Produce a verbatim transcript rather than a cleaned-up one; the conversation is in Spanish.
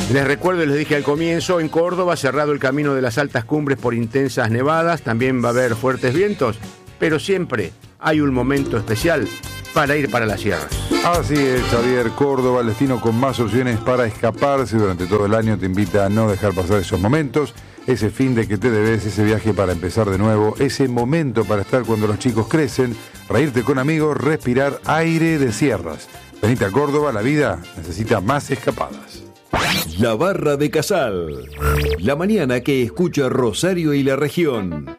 Les recuerdo, les dije al comienzo, en Córdoba cerrado el camino de las altas cumbres por intensas nevadas, también va a haber fuertes vientos, pero siempre hay un momento especial para ir para las sierras. Así es, Javier. Córdoba, el destino con más opciones para escaparse durante todo el año, te invita a no dejar pasar esos momentos, ese fin de que te debes, ese viaje para empezar de nuevo, ese momento para estar cuando los chicos crecen, reírte con amigos, respirar aire de sierras. Venite a Córdoba, la vida necesita más escapadas. La Barra de Casal. La mañana que escucha Rosario y la región.